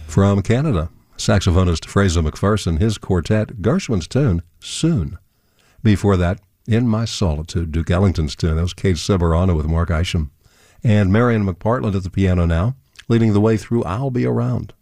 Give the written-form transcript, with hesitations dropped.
From Canada, saxophonist Fraser McPherson, his quartet, Gershwin's tune, Soon. Before that, In My Solitude, Duke Ellington's tune. That was Kate Ceberano with Mark Isham. And Marion McPartland at the piano now, leading the way through I'll Be Around.